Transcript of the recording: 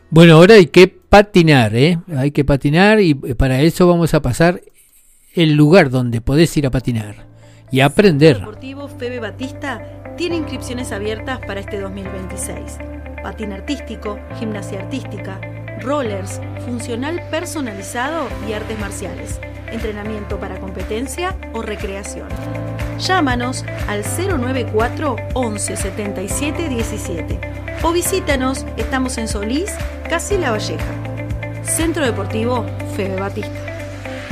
Bueno, ahora hay que patinar, ¿eh? Hay que patinar y para eso vamos a pasar el lugar donde podés ir a patinar y aprender. El Deportivo Febe Batista tiene inscripciones abiertas para este 2026. Patín artístico, gimnasia artística, rollers, funcional personalizado y artes marciales. Entrenamiento para competencia o recreación. Llámanos al 094 11 77 17 o visítanos, estamos en Solís, casi La Valleja. Centro Deportivo Febe Batista.